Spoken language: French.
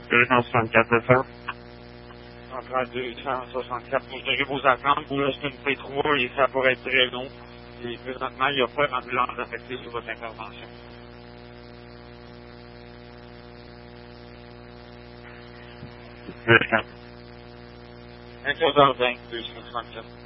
264, c'est ça? Entre 264, vous direz vos attentes, vous là, c'est une P3 et ça pourrait être très long. Et présentement, il n'y a pas d'ambulance affectée sur votre intervention. D'accord. 14h20, 264.